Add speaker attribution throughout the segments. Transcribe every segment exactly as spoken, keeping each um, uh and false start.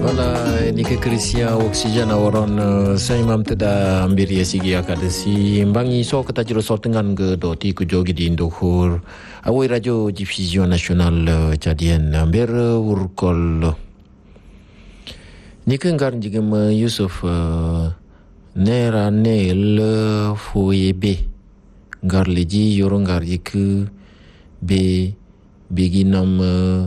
Speaker 1: Voilà, nike Christian oksigen awaron saya imam teda ambir ya sigi akadesi mbangi so kata jiro soltengan ke doti ku jogi di Indokhur awai radio diffusion national Chadien ambir urkol nike ngar jigem Yusuf nera nel foyebe ngar leji yoro ngar yik be beginam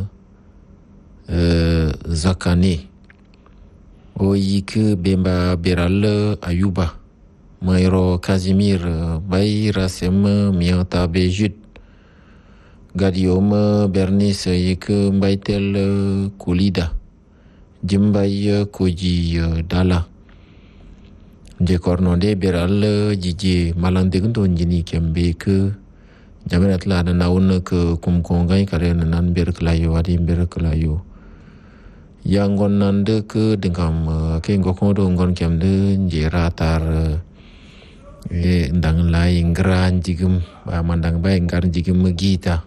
Speaker 1: zakane o yik bemba beral ayuba mayro Kazimir bay rasem mianta bejut gadiom bernis yik mbaitel kulida jimbay koji dala je kornonde beral jiji malandegndo njini kembe ke jamenat la na naun ke kumkongai karen nan ber klayo adi ber klayo yang nande ke dengam ke ngokondo ngon kemde njera tar e ndang lai ngran jigem mandang bay ngar jigem gita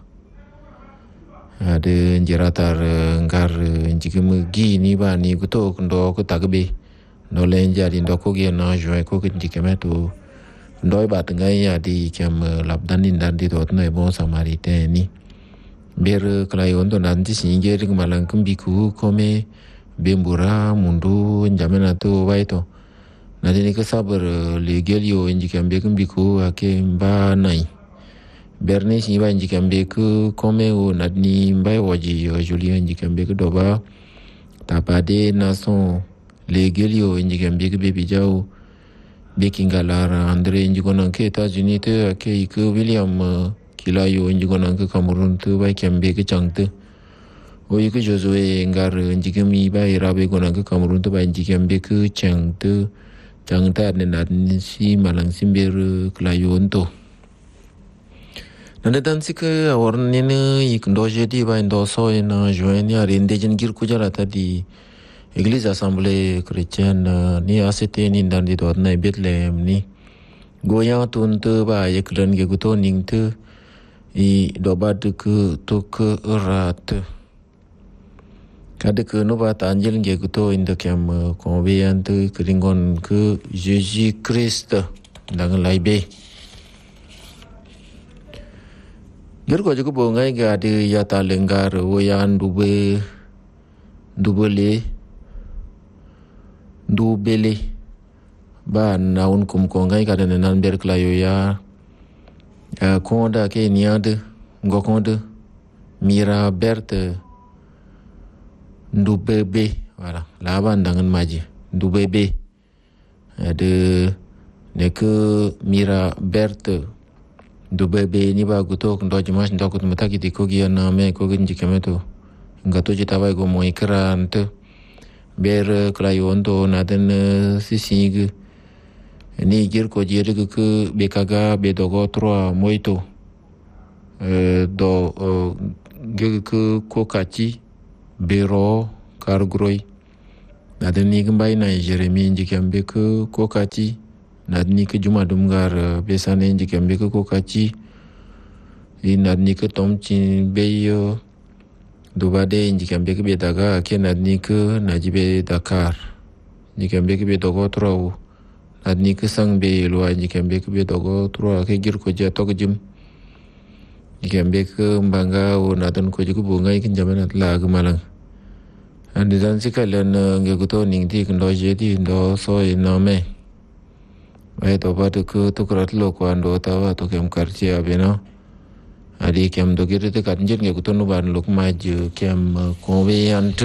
Speaker 1: ade njera tar ngar jigem gi ni ba ni kuto ndo ko tagbe no lenja di ndo ko ge na joe ko ke jikemeto ndoi ba ngai ya di kem labdanin dan di dot na bon samaritaine ni ber klayon to nan di singe ring malang kumbiku kome bembura mundu njamena to waito na dini ke sabar legel yo inji kambe kumbiku ake mba nai berne si ba inji kambe ku kome o nadni mba waji yo julien inji kambe ku doba tapade nason legel yo inji kambe ku bebi jau bekingalara andre inji konan ke États-Unis te ake iku William kila yo inji konan ke Cameroun te ba kambe ke changte o iku Josué ngar inji kemi ba irabe konan ke Cameroun te ba inji kambe ke changte changta ne nadni si malang simber klayon to nande dan sike awarne ne ik ndoje di ba ndo so ina joen ya rende jen gir kujara tadi Église Assemblée chrétienne ni A C T ni dan di dot na Bethlehem ni goya tun te ba yeklan ge guto ning te i doba de ke to ke rat kade ke no ba tanjel ge guto in de kem konveyan te kringon ke Jésus Christ dang laibe ger ko jogo bo ngai ga de ya ta lengar wo yan dube dubele du bele ba naun kum kongai kada nan ber klayo ya konda ke niade ngokonde mira berte du bebe voilà la ban dangan maji du bebe de ne ke mira berte du bebe ni ba gutok ndo jimas ndo kut mataki di ko gi na me ko gi jikemeto ngato jita ba go mo ikrante ber klayon to naden sisig ni gir ko jere ke bekaga bedogo trois moito do ge ke kokati bero kargroi naden ni gmbay na Jeremy njikembe ke kokati nadni ke juma dumgar besane njikembe ke kokati inadni ke tomchi beyo Dubade njikembe ke bedaga ke nadni ke najibe Dakar njikembe ke bedogo tro nadni ke sang be lo njikembe ke bedogo tro ke gir ko ja to jim njikembe ke mbanga o nadan ko jiku bungai ke jamana la gemalang andi dan sikalen nge guto ning ti ndo je di ndo so iname ai to ba to ko to krat lo ko ando tawa to kem karchi abena adi kem do gire te kanjen nge kutonu ban lok maj kem conveyant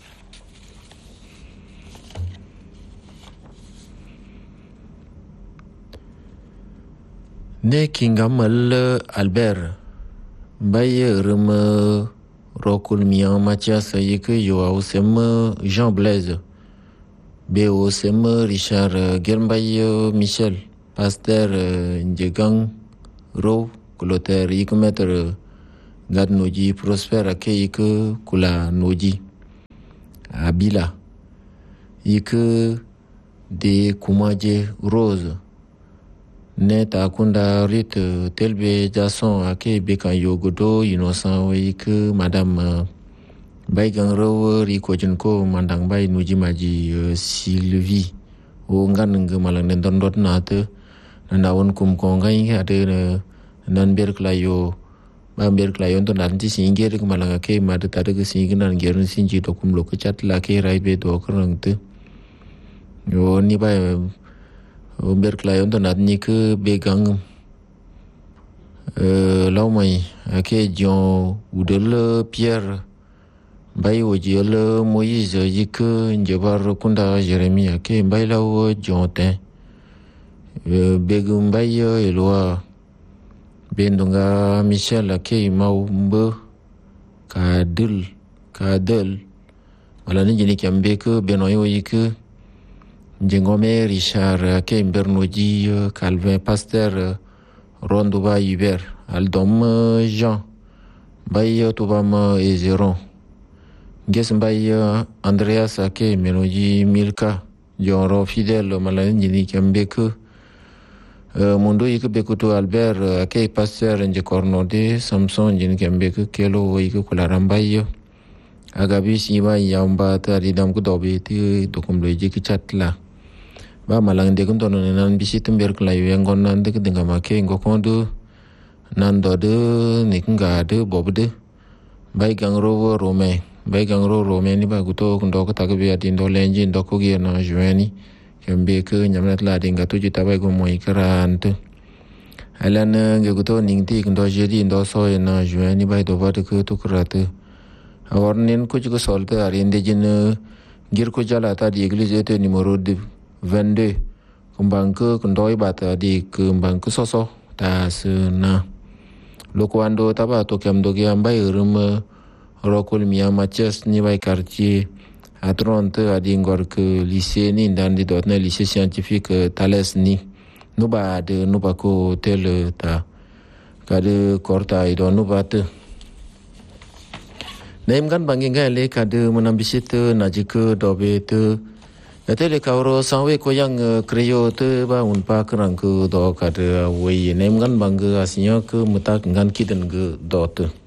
Speaker 1: ne kingamal Albert baye rem rokul mian Mathias yeke yo ausem Jean Blaise be ausem Richard Gelmbay Michel Pasteur Njegang Ro Clotaire yik meter gad noji Prosper ake yik kula noji Abila yik de kumaje Rose net akunda rit telbe jason ake beka yogodo innocent yik madame bai gang ro ri ko jin ko mandang bai nuji maji uh, Sylvie o ngan nge malang den don dot na te na won kum ko ngai ha de nan ber klayo ba ber klayo to nan ji sin ger malang ke ma de ta de sin nan ger sin ji to kum lo ko chat la ke rai be do krang te yo ni ba o ber klayo to nan ni ke be gang euh law mai ke jon ou de le Pierre bai o ji le Moïse ji ke njebar kunda Jeremia ke bai law jonte begum bai elwa bendunga Michel ke mau mbe ka dul ka dul wala ni jini kambe ke benoyo yi ke njengome Richard ke bernoji Calvin Pasteur Ronduba Hubert Aldom Jean bai tubam Ezeron Ges bai Andreas ake menoji Milka Joro Fidel malani jini kambe ke Mondo yike bekuto Albert ake Pasteur nje Cornode Samson jini kambe ke kelo yike kularambai agabi siba yamba ta ridam ku dobe ti dokum loji ki chatla ba malang de kun tono nan bisitum ber kla yengon nan de dinga make ngokondo nan do de nikinga de bobde bai gangro rome bai gangro rome ni ba guto ndo ko tagabe ati ndo lenji ndo ko gi na jueni kembe ke nyamnat la dinga tuji tabai go moy karant alan nge guto ningti ndo jedi ndo so na jueni bai do ba de ko to kurate awarnen ko ko solte ari inde jin gir ko jala ta di église te numéro vingt-deux kumbang ke ndoi bata di kumbang ke soso ta sena lokwando taba to kem do giam bai rum rokol mia matches ni bai quartier à trente adi ngor ke lycée ni dan di dot na lycée scientifique Thalès ni no ba de no ba ko tel ta ka de korta ido no ba te Naim kan bangi ngai le kade menambisit najik dobe te atele kauro sawe ko yang kreo te ba unpa kerang ke do kade we naim kan bangga asnya ke mutak ngan kiden ge dot